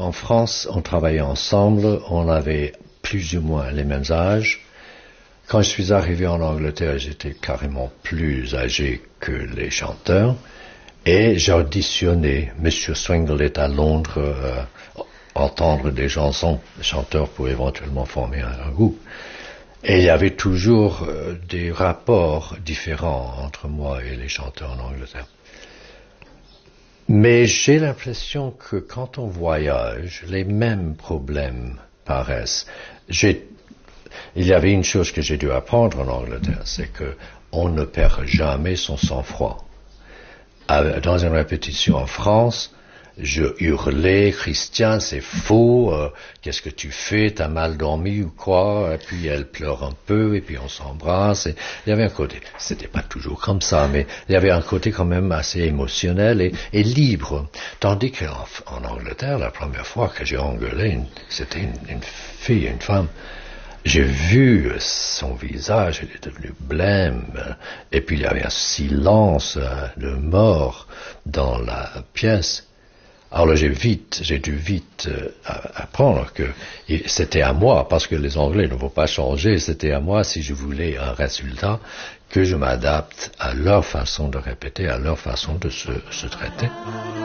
En France, on travaillait ensemble, on avait plus ou moins les mêmes âges. Quand je suis arrivé en Angleterre, j'étais carrément plus âgé que les chanteurs. Et j'ai auditionné. Monsieur Swingle est à Londres, entendre des chansons, chanteurs pour éventuellement former un groupe. Et il y avait toujours des rapports différents entre moi et les chanteurs en Angleterre. Mais j'ai l'impression que quand on voyage, les mêmes problèmes paraissent. Il y avait une chose que j'ai dû apprendre en Angleterre, c'est que on ne perd jamais son sang-froid. Dans une répétition en France, je hurlais, Christian, c'est faux, qu'est-ce que tu fais, t'as mal dormi ou quoi? Et puis elle pleure un peu, et puis on s'embrasse. Et il y avait un côté, c'était pas toujours comme ça, mais il y avait un côté quand même assez émotionnel et libre. Tandis qu'en Angleterre, la première fois que j'ai engueulé, c'était une fille, une femme. J'ai vu son visage, il est devenu blême, et puis il y avait un silence de mort dans la pièce. Alors j'ai dû vite apprendre que c'était à moi, parce que les Anglais ne vont pas changer, c'était à moi si je voulais un résultat, que je m'adapte à leur façon de répéter, à leur façon de se traiter.